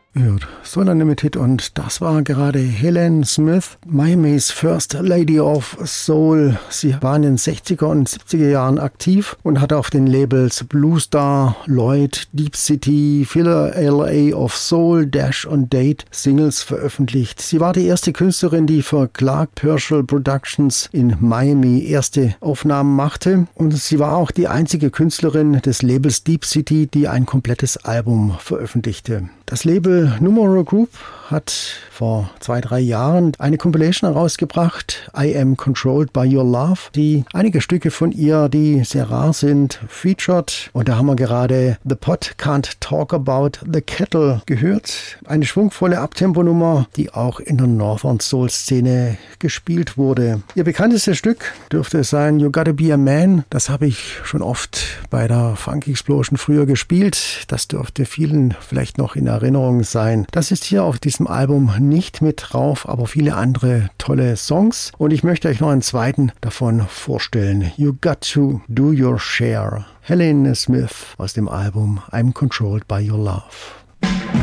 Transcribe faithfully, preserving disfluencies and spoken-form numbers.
Ja, Soul Unlimited und das war gerade Helen Smith, Miami's First Lady of Soul. Sie war in den sechziger und siebziger Jahren aktiv und hatte auf den Labels Blue Star, Lloyd, Deep City, Filler L A of Soul, Dash und Date Singles veröffentlicht. Sie war die erste Künstlerin, die für Clark Purcell Productions in Miami erste Aufnahmen machte und sie war auch die einzige Künstlerin des Labels Deep City, die ein komplettes Album veröffentlichte. Das Label Numero Group hat vor zwei, drei Jahren eine Compilation herausgebracht, I Am Controlled by Your Love, die einige Stücke von ihr, die sehr rar sind, featured. Und da haben wir gerade The Pot Can't Talk About the Kettle gehört. Eine schwungvolle Abtemponummer, die auch in der Northern Soul Szene gespielt wurde. Ihr bekanntestes Stück dürfte es sein You Gotta Be a Man. Das habe ich schon oft bei der Funk Explosion früher gespielt. Das dürfte vielen vielleicht noch in Erinnerung sein. Das ist hier auf diesem Album nicht mit drauf, aber viele andere tolle Songs. Und ich möchte euch noch einen zweiten davon vorstellen. You Got to Do Your Share. Helen Smith aus dem Album I'm Controlled by Your Love.